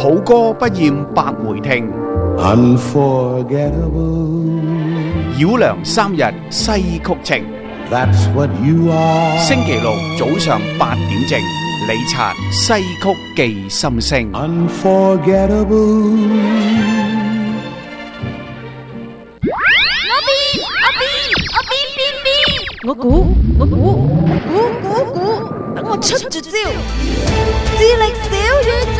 好歌不厭百回聽， Unforgettable. 繞梁三日西曲情。 That's what you are. 星期六早上8點正，李察西曲記心聲。 Unforgettable. 我估，等我出絕招，智力小宇宙，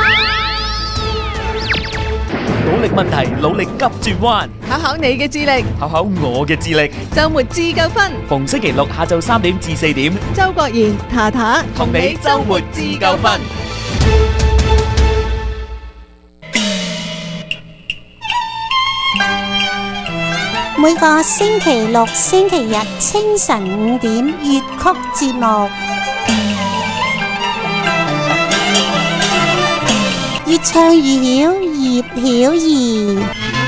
努力問題，努力急轉彎， 考考你嘅智力， 考考我嘅智力。 周末自夠分， 逢星期六下晝3點至4點， 周國賢、塔塔同你周末自夠分。 每個星期六、星期日清晨5點粵曲節目，越唱越曉，葉曉儀。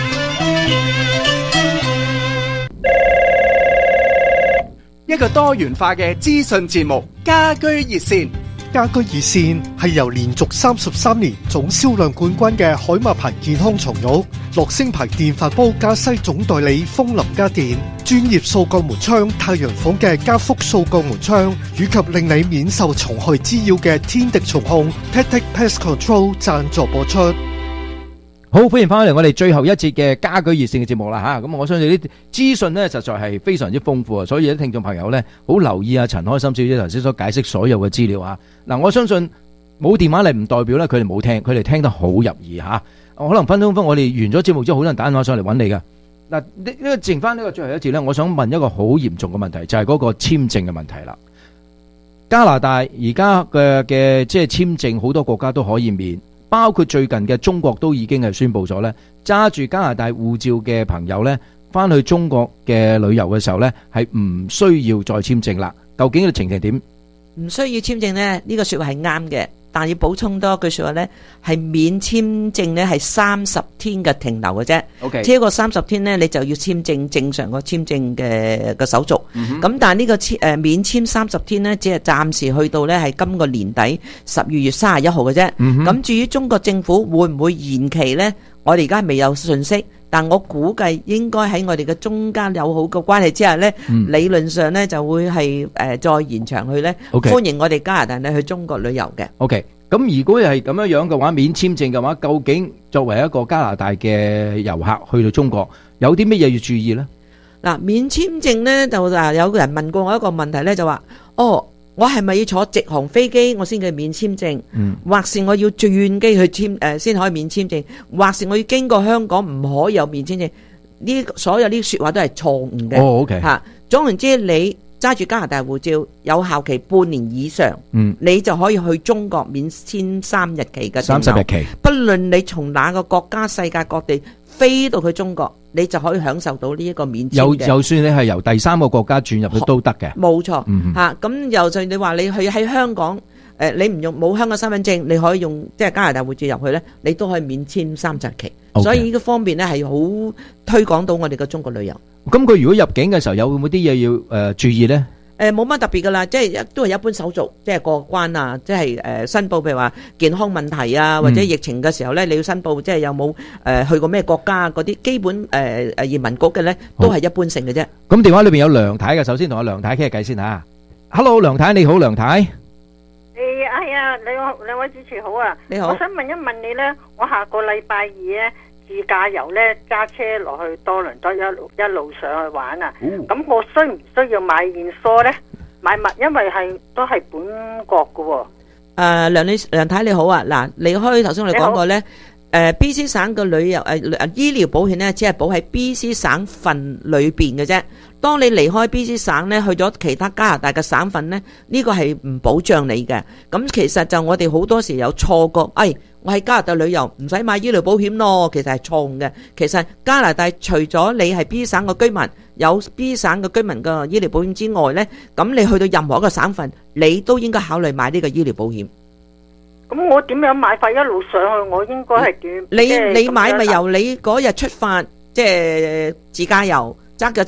一個多元化嘅資訊節目，家居熱線。 家居熱線係由連續33年總銷量冠軍嘅海馬牌健康床褥、樂聲牌電飯煲加西總代理風林家電、專業掃角門窗太陽房嘅加福掃角門窗，以及令你免受蟲害滋擾嘅天敵蟲控 Tactic Pest Control 贊助播出。 好，歡迎翻嚟我哋最後一節嘅家居熱線嘅節目啦吓，咁我相信啲資訊呢實在係非常之豐富啊，所以啲聽眾朋友呢好留意啊陳開心小姐頭先所解釋所有嘅資料啊。嗱，我相信冇電話嚟唔代表呢佢哋冇聽，佢哋聽得好入耳吓。可能分鐘我哋完咗節目之後，好多人打電話上嚟揾你噶。嗱，呢個剩翻呢個最後一節呢，我想問一個好嚴重嘅問題，就係嗰個簽證嘅問題啦。加拿大而家嘅即係簽證，好多國家都可以免。包括最近嘅中國都已經係宣布咗呢，揸住加拿大護照嘅朋友呢，翻去中國嘅旅遊嘅時候呢，係唔需要再簽證啦。究竟嘅情形點？ 唔需要簽證呢，呢個說話係啱嘅，但要補充多一句說話呢，係免簽證呢係30天嘅停留嘅啫。 OK， 超過30天呢，你就要簽證正常個簽證嘅手續。咁但係呢個免簽30天呢，只係暫時去到呢係今個年底12月31號嘅啫。咁至於中國政府會唔會延期呢？我哋而家未有信息。但我估計應該喺我哋嘅中間友好嘅關係之下呢，理論上呢就會係再延長去呢，歡迎我哋加拿大呢去中國旅遊嘅。 OK，咁如果係咁樣嘅話，免簽證嘅話，究竟作為一個加拿大嘅遊客去到中國，有啲乜嘢要注意呢？ 嗱，免簽證呢，就有個人問過我一個問題呢，就話我係咪要坐直航飛機我先至免簽證？或是我要轉機去先可以免簽證？或是我要經過香港唔可以有免簽證？呢所有呢啲說話都係錯誤嘅。 OK 吓，總言之，你揸住加拿大護照有效期半年以上，你就可以去中國免簽3日期嘅 30日期， 不論你從哪個國家世界各地飛到去中國，你就可以享受到呢一個免簽嘅。就算你係由第三個國家轉入去都得嘅。冇錯， 咁又就你話你去喺香港，你唔用冇香港身份證，你可以用即係加拿大護照入去咧，你都可以免簽30日期。所以呢個方面咧係好推廣到我哋嘅中國旅遊。咁佢如果入境嘅時候有冇啲嘢要注意咧？冇乜特別噶啦，即係都係一般手續，即係過關啊，即係申報，譬如話健康問題啊，或者疫情嘅時候咧，你要申報，即係有冇去過咩國家嗰啲基本移民局嘅咧，都係一般性嘅啫。咁電話裏邊有梁太嘅，首先同阿梁太傾下偈先吓。Hello， 梁太你好，梁太。 係啊，兩位主持好啊。你好。我想問一問你咧，我下個禮拜2咧自駕遊咧，揸車落去多倫多一路上去玩啊。咁我需唔需要買現梳咧？買物，因為都係本國㗎喎。梁太你好啊，嗱，離開頭先我哋講過咧，BC 省嘅旅遊醫療保險咧，只係保喺 BC 省份裏邊嘅啫。當你離開 BC 省咧，去咗其他加拿大嘅省份咧，呢個係唔保障你嘅。咁其實就我哋好多時有錯覺，我喺加拿大旅遊唔使買醫療保險咯，其實係錯誤嘅。其實加拿大除咗你係 B 省嘅居民，有 B 省嘅居民嘅醫療保險之外咧，咁你去到任何一個省份，你都應該考慮買呢個醫療保險。咁我點樣買法？一路上去我應該係點？你買咪由你嗰日出發，即係自駕遊。揸架車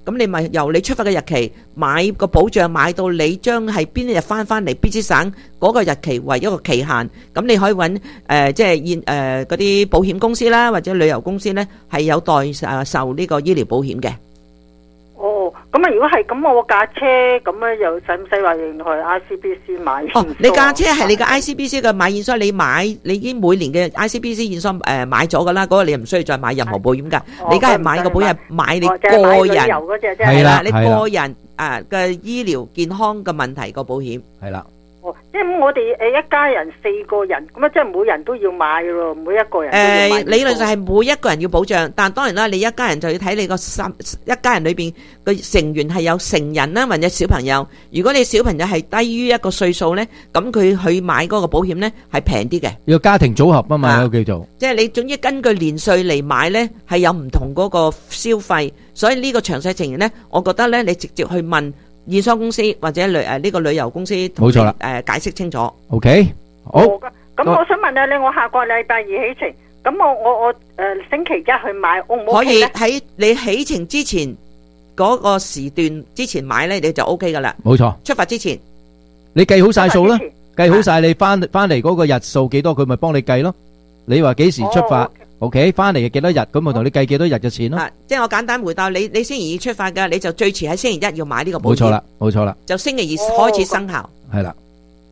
咁你咪由你出發嘅日期買個保障，買到你將係邊一日翻嚟必之省嗰個日期為一個期限，咁你可以揾即係嗰啲保險公司啦，或者旅遊公司呢，係有代售呢個醫療保險嘅。 哦，咁啊，如果係咁，我架車咁咧，又使唔使話用去 ICBC 買？ 哦，你架車係你嘅 ICBC 嘅買驗所，你已經每年嘅 ICBC 驗所買咗噶啦，嗰個你唔需要再買任何保險噶。你而家係買個保險係買你個人，係啦，你個人嘅醫療健康嘅問題個保險係啦。 哦，即係我哋一家人4個人，咁啊，即係每人都要買咯，每一個人都要買。 理論上係每一個人要保障，但當然啦，你一家人就要睇你一家人裏邊嘅成員係有成人啦，或者小朋友。如果你小朋友係低於一個歲數呢，咁佢去買嗰個保險呢係平啲嘅。 要家庭組合啊嘛，叫做。即係你總之根據年歲嚟買呢，係有唔同嗰個消費，所以呢個詳細情形呢，我覺得呢，你直接去問驗收公司或者呢個旅遊公司，冇錯啦，解釋清楚。 OK， 好。 咁我想問下你，我下個禮拜2起程，咁我星期一去買，我唔可以喺你起程之前嗰個時段之前買呢，你就 OK 噶啦。 冇錯， 出發之前， 你計好晒數啦，計好晒你翻嚟嗰個日數幾多，佢咪幫你計咯。你話幾時出發？OK， 翻嚟嘅幾多日，咁我同你計幾多日嘅錢咯。 即係我簡單回答你，你星期2出發㗎，你就最遲喺星期1要買呢個保險。 冇錯啦，冇錯啦。 就星期2開始生效。 係啦。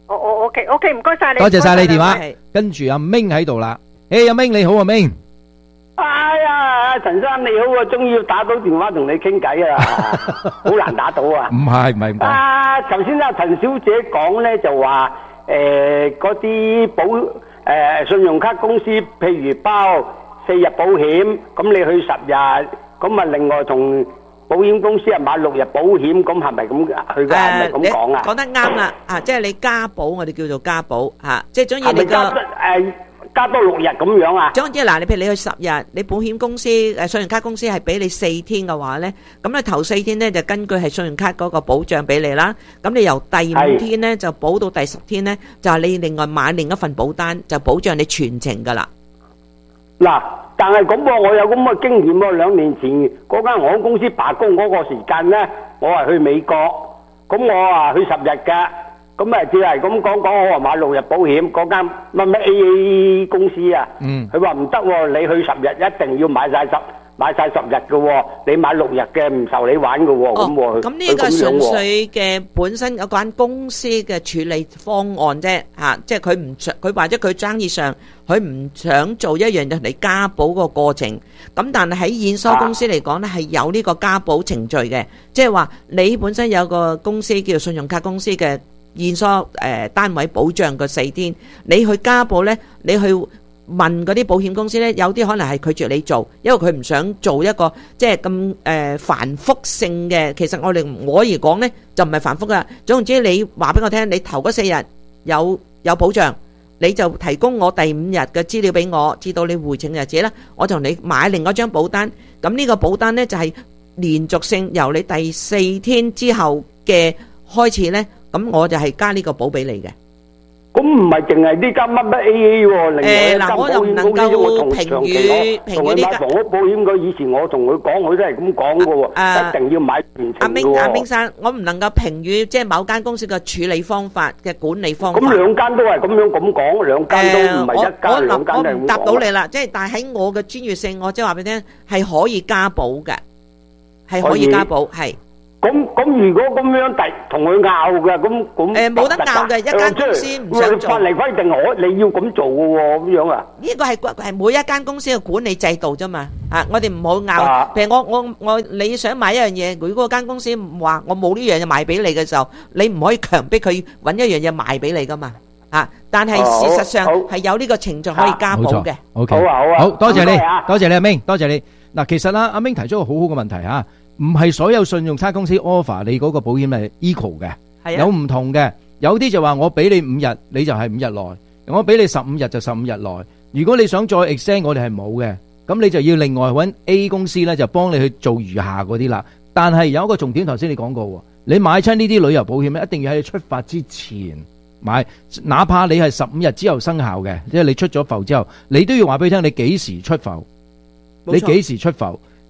OK，唔該晒你。 多謝晒你電話。跟住阿明喺度啦。阿明你好，阿明。 哎呀，陳生你好啊，終於打到電話同你傾偈啊，好難打到啊。 唔係。 頭先阿陳小姐講咧就話嗰啲信用卡公司譬如包4日保險，咁你去10日，咁啊另外同保險公司買6日保險，咁係咪咁？佢係咪咁講啊？ 講得啱啦，即係你加保，我哋叫做加保嚇，即係總之你個加多6日咁樣啊？ 總之嗱，你譬如你去10日，你保險公司信用卡公司係俾你4天嘅話咧，咁你頭4天咧就根據係信用卡嗰個保障俾你啦。咁你由第5天咧就保到第10天咧，就係你另外買另一份保單，就保障你全程噶啦。 嗱，但係咁喎，我有咁嘅經驗喎。2年前嗰間航空公司罷工嗰個時間咧，我係去美國，咁我啊去10日㗎。咁啊，只係咁講，我話買6日保險，嗰間乜 AA 公司啊，佢話唔得喎，你去10日一定要買晒10日嘅喎，你買6日嘅唔受你玩嘅喎， 咁呢個純粹嘅本身有間公司嘅處理方案啫，即係佢或者佢生意上佢唔想做一樣嘢嚟加保個過程，咁但係喺驗收公司嚟講咧係有呢個加保程序嘅，即係話你本身有個公司叫做信用卡公司嘅。驗收單位保障個4天，你去加保呢，你去問嗰啲保險公司呢，有啲可能係拒絕你做，因為佢唔想做一個即係咁繁複性嘅。其實我而講呢，就唔係繁複噶。總之你話俾我聽，你頭嗰4日有保障，你就提供我第5日嘅資料俾我，至到你回程日子呢，我同你買另一張保單。咁呢個保單呢，就係連續性，由你第4天之後嘅開始呢。咁我就係加呢個保俾你嘅。 咁唔係淨係呢間乜 AA 喎，另外一間保險公司我同長期同佢買房屋保險嘅，以前我同佢講，佢都係咁講嘅喎，一定要買全程嘅喎。 阿明生，我唔能夠評語即係某間公司嘅處理方法嘅管理方法。 咁兩間都係咁樣咁講，兩間都唔係一間兩間係咁講。 我唔答到你啦，即係但係喺我嘅專業性，我即係話俾你聽係可以加保嘅，係可以加保係。咁如果咁樣同佢拗嘅，咁冇得拗嘅，一間公司唔想做。 法例規定你要咁做嘅喎，咁樣啊？ 呢個係每一間公司嘅管理制度啫嘛。我哋唔好拗。譬如我你想買一樣嘢，如果間公司話我冇呢樣嘢賣俾你嘅時候，你唔可以強迫佢揾一樣嘢賣俾你噶嘛。但係事實上係有呢個程序可以加保嘅。 OK， 好多謝你，多謝你阿明，多謝你。嗱，其實啦，阿明提出個好好嘅問題嚇。唔係所有信用卡公司 offer 你嗰個保險係 equal 嘅，有唔同嘅。有啲就話我俾你5日，你就係5日內；我俾你15日就15日內。如果你想再 extend，我哋係冇嘅。咁你就要另外揾 A 公司咧，就幫你去做餘下嗰啲啦。但係有一個重點，頭先你講過喎，你買親呢啲旅遊保險咧，一定要喺你出發之前買，哪怕你係15日之後生效嘅，即係你出咗埠之後，你都要話俾佢聽你幾時出埠，你幾時出埠。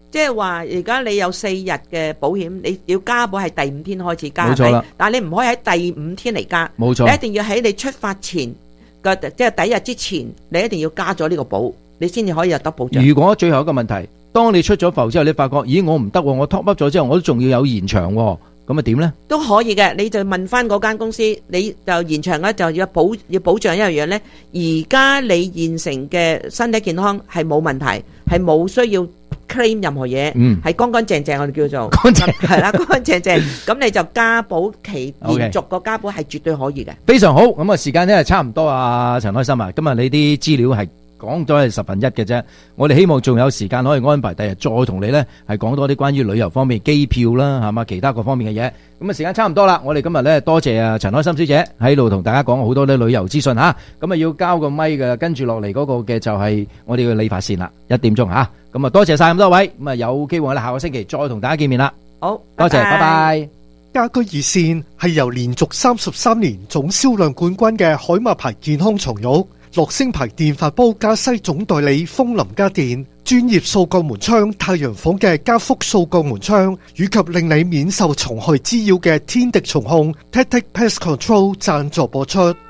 即係話而家你有4日嘅保險，你要加保係第5天開始加， 冇錯啦。 但係你唔可以喺第5天嚟加， 冇錯。 你一定要喺你出發前嘅即係第1日之前，你一定要加咗呢個保，你先至可以有得保障。 如果最後一個問題，當你出咗埠之後，你發覺咦我唔得喎，我 top up 咗之後，我都仲要有延長喎，咁啊點呢？都可以嘅，你就問翻嗰間公司，你就延長咧就要保障一樣嘢咧。而家你現成嘅身體健康係冇問題，係冇需要 claim 任何嘢，係乾乾淨淨，我哋叫做乾淨係啦，乾乾淨淨。咁你就加保期延續個加保係絕對可以嘅。 非常好，咁啊時間咧差唔多啊，陳開心啊，今日你啲資料係講咗係1/10嘅啫，我哋希望仲有時間可以安排第日再同你呢係講多啲關於旅遊方面機票啦，係嘛其他各方面嘅嘢。咁啊時間差唔多啦，我哋今日呢多謝啊陳開心小姐喺度同大家講好多啲旅遊資訊吓，咁啊要交個咪嘅，跟住落嚟嗰個嘅就係我哋嘅理髮線啦，1點鐘吓，咁啊多謝晒咁多位，咁啊有機會我哋下個星期再同大家見面啦。 好， 多謝，拜拜。 家居熱線係由連續33年總銷量冠軍嘅海馬牌健康床褥、樂聲牌電飯煲加西總代理風林家電、專業掃角門窗太陽房嘅加福掃角門窗，以及令你免受蟲害滋擾嘅天敵蟲控 Tactic Pest Control 贊助播出。